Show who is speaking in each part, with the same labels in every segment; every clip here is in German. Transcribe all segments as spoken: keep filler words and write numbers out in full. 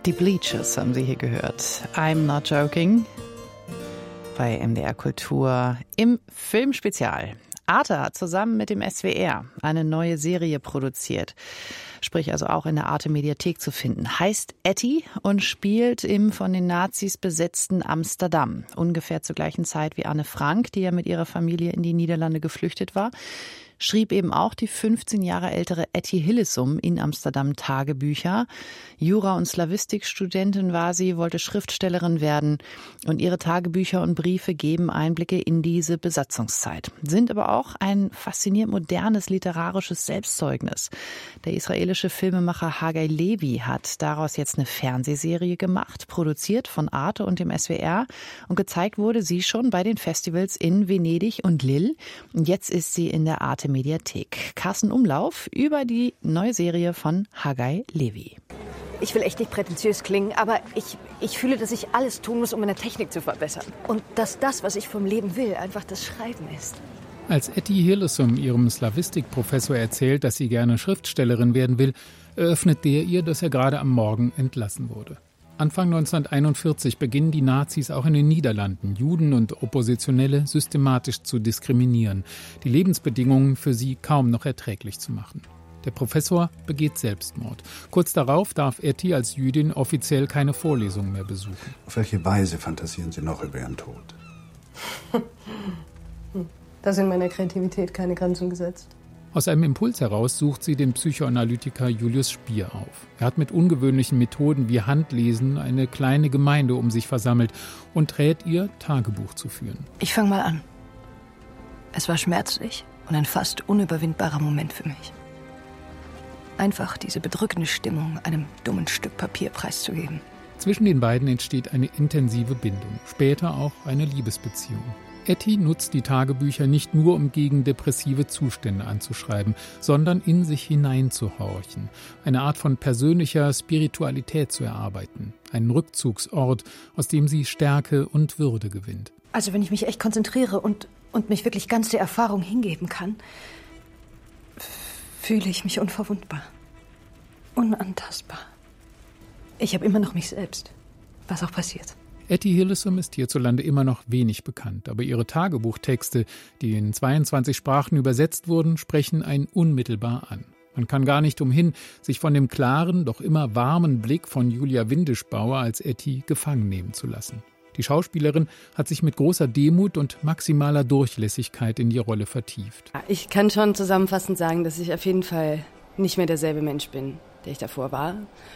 Speaker 1: Die Bleachers haben Sie hier gehört. I'm not joking. Bei M D R Kultur im Filmspezial. Arte hat zusammen mit dem S W R eine neue Serie produziert. Sprich also auch in der Arte Mediathek zu finden. Heißt Etty und spielt im von den Nazis besetzten Amsterdam. Ungefähr zur gleichen Zeit wie Anne Frank, die ja mit ihrer Familie in die Niederlande geflüchtet war. Schrieb eben auch die fünfzehn Jahre ältere Etty Hillesum in Amsterdam Tagebücher. Jura- und Slawistikstudentin war sie, wollte Schriftstellerin werden. Und ihre Tagebücher und Briefe geben Einblicke in diese Besatzungszeit. Sind aber auch ein faszinierend modernes literarisches Selbstzeugnis. Der israelische Filmemacher Hagai Levi hat daraus jetzt eine Fernsehserie gemacht, produziert von Arte und dem S W R. Und gezeigt wurde sie schon bei den Festivals in Venedig und Lille. Und jetzt ist sie in der Arte Mediathek. Carsten Umlauf über die neue Serie von Hagai Levi.
Speaker 2: Ich will echt nicht prätentiös klingen, aber ich, ich fühle, dass ich alles tun muss, um meine Technik zu verbessern. Und dass das, was ich vom Leben will, einfach das Schreiben ist.
Speaker 3: Als Etty Hillesum ihrem Slawistikprofessor erzählt, dass sie gerne Schriftstellerin werden will, eröffnet der ihr, dass er gerade am Morgen entlassen wurde. Anfang neunzehnhunderteinundvierzig beginnen die Nazis auch in den Niederlanden, Juden und Oppositionelle systematisch zu diskriminieren, die Lebensbedingungen für sie kaum noch erträglich zu machen. Der Professor begeht Selbstmord. Kurz darauf darf Etty als Jüdin offiziell keine Vorlesungen mehr besuchen.
Speaker 4: Auf welche Weise fantasieren Sie noch über Ihren Tod?
Speaker 2: Da sind meiner Kreativität keine Grenzen gesetzt.
Speaker 3: Aus einem Impuls heraus sucht sie den Psychoanalytiker Julius Spier auf. Er hat mit ungewöhnlichen Methoden wie Handlesen eine kleine Gemeinde um sich versammelt und rät ihr, Tagebuch zu führen.
Speaker 2: Ich fange mal an. Es war schmerzlich und ein fast unüberwindbarer Moment für mich. Einfach diese bedrückende Stimmung einem dummen Stück Papier preiszugeben.
Speaker 3: Zwischen den beiden entsteht eine intensive Bindung, später auch eine Liebesbeziehung. Etty nutzt die Tagebücher nicht nur, um gegen depressive Zustände anzuschreiben, sondern in sich hineinzuhorchen, eine Art von persönlicher Spiritualität zu erarbeiten, einen Rückzugsort, aus dem sie Stärke und Würde gewinnt.
Speaker 2: Also wenn ich mich echt konzentriere und, und mich wirklich ganz der Erfahrung hingeben kann, fühle ich mich unverwundbar, unantastbar. Ich habe immer noch mich selbst, was auch passiert.
Speaker 3: Etty Hillesum ist hierzulande immer noch wenig bekannt, aber ihre Tagebuchtexte, die in zweiundzwanzig Sprachen übersetzt wurden, sprechen einen unmittelbar an. Man kann gar nicht umhin, sich von dem klaren, doch immer warmen Blick von Julia Windischbauer als Etty gefangen nehmen zu lassen. Die Schauspielerin hat sich mit großer Demut und maximaler Durchlässigkeit in die Rolle vertieft.
Speaker 5: Ich kann schon zusammenfassend sagen, dass ich auf jeden Fall nicht mehr derselbe Mensch bin, der ich davor war.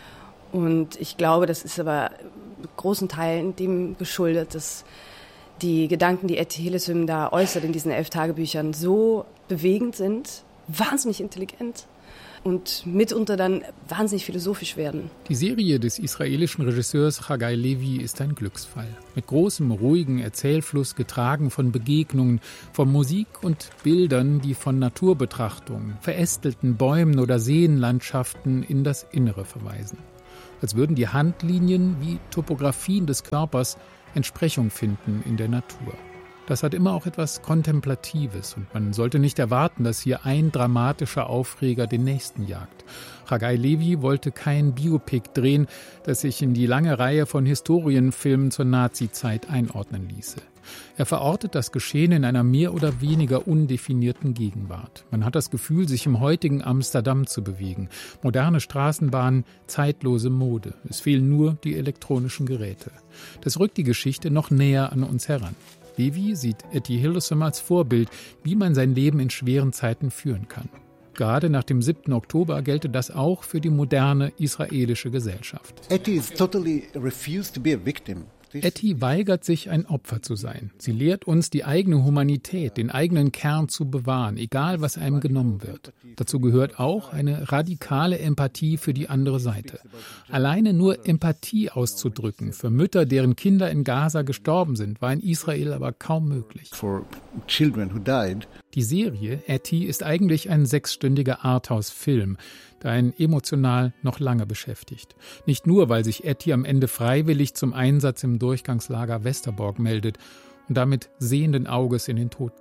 Speaker 5: Und ich glaube, das ist aber mit großen Teilen dem geschuldet, dass die Gedanken, die Etty Hillesum da äußert in diesen elf Tagebüchern, so bewegend sind, wahnsinnig intelligent und mitunter dann wahnsinnig philosophisch werden.
Speaker 3: Die Serie des israelischen Regisseurs Hagai Levi ist ein Glücksfall. Mit großem, ruhigen Erzählfluss, getragen von Begegnungen, von Musik und Bildern, die von Naturbetrachtungen, verästelten Bäumen oder Seenlandschaften in das Innere verweisen. Als würden die Handlinien wie Topografien des Körpers Entsprechung finden in der Natur. Das hat immer auch etwas Kontemplatives und man sollte nicht erwarten, dass hier ein dramatischer Aufreger den nächsten jagt. Hagai Levi wollte kein Biopic drehen, das sich in die lange Reihe von Historienfilmen zur Nazizeit einordnen ließe. Er verortet das Geschehen in einer mehr oder weniger undefinierten Gegenwart. Man hat das Gefühl, sich im heutigen Amsterdam zu bewegen. Moderne Straßenbahnen, zeitlose Mode. Es fehlen nur die elektronischen Geräte. Das rückt die Geschichte noch näher an uns heran. Levi sieht Etty Hillesum als Vorbild, wie man sein Leben in schweren Zeiten führen kann. Gerade nach dem siebten Oktober gelte das auch für die moderne israelische Gesellschaft.
Speaker 4: Etty is totally refused to be a victim.
Speaker 3: Etty weigert sich, ein Opfer zu sein. Sie lehrt uns, die eigene Humanität, den eigenen Kern zu bewahren, egal was einem genommen wird. Dazu gehört auch eine radikale Empathie für die andere Seite. Alleine nur Empathie auszudrücken für Mütter, deren Kinder in Gaza gestorben sind, war in Israel aber kaum möglich.
Speaker 4: For children who died.
Speaker 3: Die Serie Etty ist eigentlich ein sechsstündiger Arthouse-Film, der einen emotional noch lange beschäftigt. Nicht nur, weil sich Etty am Ende freiwillig zum Einsatz im Durchgangslager Westerbork meldet und damit sehenden Auges in den Tod geht.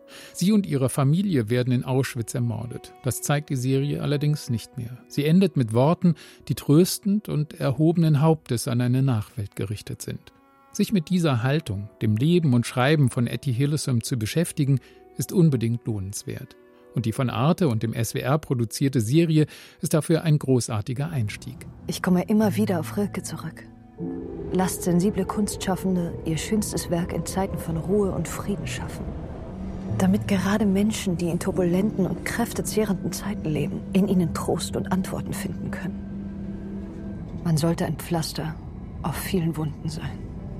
Speaker 3: Sie und ihre Familie werden in Auschwitz ermordet. Das zeigt die Serie allerdings nicht mehr. Sie endet mit Worten, die tröstend und erhobenen Hauptes an eine Nachwelt gerichtet sind. Sich mit dieser Haltung, dem Leben und Schreiben von Etty Hillesum zu beschäftigen, ist unbedingt lohnenswert. Und die von Arte und dem S W R produzierte Serie ist dafür ein großartiger Einstieg.
Speaker 2: Ich komme immer wieder auf Rilke zurück. Lasst sensible Kunstschaffende ihr schönstes Werk in Zeiten von Ruhe und Frieden schaffen. Damit gerade Menschen, die in turbulenten und kräftezehrenden Zeiten leben, in ihnen Trost und Antworten finden können. Man sollte ein Pflaster auf vielen Wunden sein.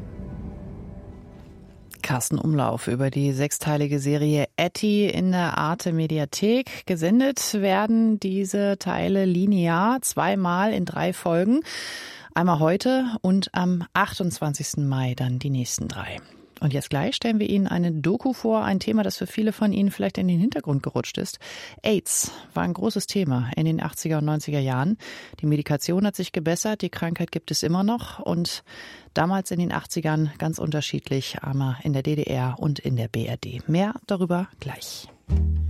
Speaker 1: Carsten Umlauf über die sechsteilige Serie Etty in der Arte-Mediathek. Gesendet werden diese Teile linear, zweimal in drei Folgen. Einmal heute und am achtundzwanzigsten Mai dann die nächsten drei. Und jetzt gleich stellen wir Ihnen eine Doku vor, ein Thema, das für viele von Ihnen vielleicht in den Hintergrund gerutscht ist. AIDS war ein großes Thema in den achtziger und neunziger Jahren. Die Medikation hat sich gebessert, die Krankheit gibt es immer noch und damals in den achtzigern ganz unterschiedlich, einmal in der D D R und in der B R D. Mehr darüber gleich.